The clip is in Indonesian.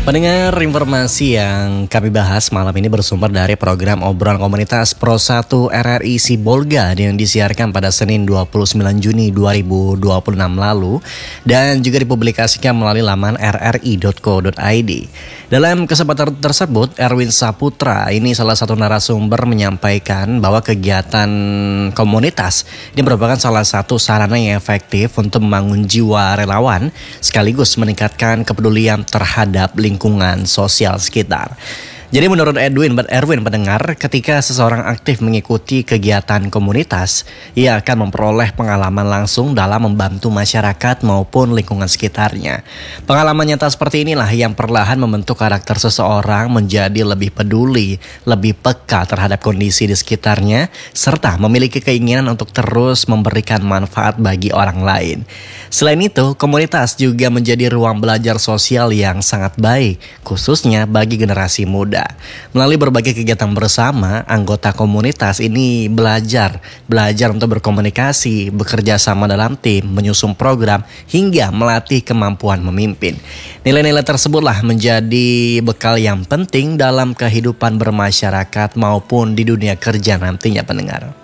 Pendengar, informasi yang kami bahas malam ini bersumber dari program obrolan komunitas Pro 1 RRI Sibolga yang disiarkan pada Senin 29 Juni 2026 lalu dan juga dipublikasikan melalui laman rri.co.id. Dalam kesempatan tersebut, Erwin Saputra, ini salah satu narasumber, menyampaikan bahwa kegiatan komunitas ini merupakan salah satu sarana yang efektif untuk membangun jiwa relawan sekaligus meningkatkan kepedulian terhadap lingkungan sosial sekitar. Jadi menurut Erwin pendengar, ketika seseorang aktif mengikuti kegiatan komunitas, ia akan memperoleh pengalaman langsung dalam membantu masyarakat maupun lingkungan sekitarnya. Pengalaman nyata seperti inilah yang perlahan membentuk karakter seseorang menjadi lebih peduli, lebih peka terhadap kondisi di sekitarnya, serta memiliki keinginan untuk terus memberikan manfaat bagi orang lain. Selain itu, komunitas juga menjadi ruang belajar sosial yang sangat baik, khususnya bagi generasi muda. Melalui berbagai kegiatan bersama, anggota komunitas ini belajar untuk berkomunikasi, bekerja sama dalam tim, menyusun program, hingga melatih kemampuan memimpin. Nilai-nilai tersebutlah menjadi bekal yang penting dalam kehidupan bermasyarakat maupun di dunia kerja nantinya, pendengar.